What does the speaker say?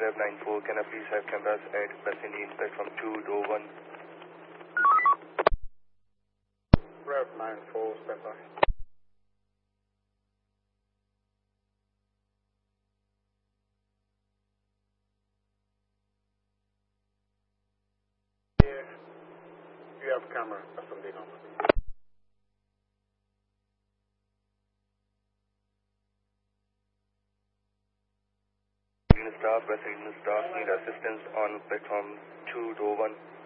Rev 94, can I please have cameras at passenger inspect from 2 door 1? Rev 94, stand by. Yeah, you have camera, SMD number. Staff, passenger staff need assistance on platform 2 door 1.